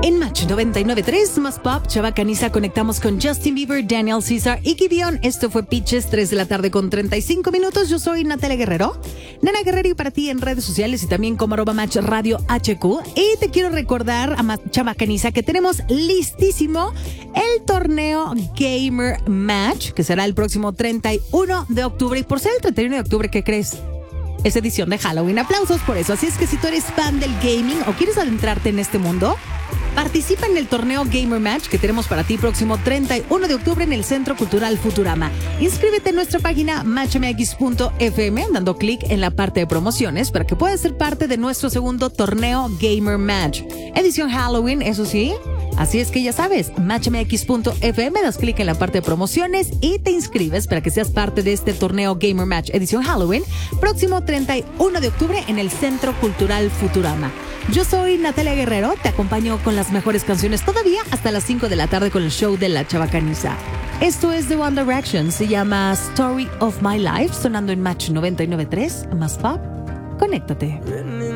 En Match 99.3, más pop, Chava Caniza, conectamos con Justin Bieber, Daniel Caesar y Gideon. Esto fue Pitches, 3 de la tarde con 35 minutos. Yo soy Natalia Guerrero, Nana Guerrero, y para ti en redes sociales y también como @Match Radio HQ. Y te quiero recordar, Chava Caniza, que tenemos listísimo el torneo Gamer Match, que será el próximo 31 de octubre. Y por ser el 31 de octubre, ¿qué crees? Es edición de Halloween. Aplausos por eso. Así es que si tú eres fan del gaming o quieres adentrarte en este mundo, participa en el torneo Gamer Match que tenemos para ti próximo 31 de octubre en el Centro Cultural Futurama. Inscríbete en nuestra página matchmx.fm dando clic en la parte de promociones para que puedas ser parte de nuestro segundo torneo Gamer Match. Edición Halloween, eso sí. Así es que ya sabes, matchmx.fm, das clic en la parte de promociones y te inscribes para que seas parte de este torneo Gamer Match edición Halloween, próximo 31 de octubre en el Centro Cultural Futurama. Yo soy Natalia Guerrero, te acompaño con las mejores canciones todavía hasta las 5 de la tarde con el show de la Chava Caniza. Esto es de One Direction, se llama Story of My Life, sonando en Match 99.3, más pop, conéctate.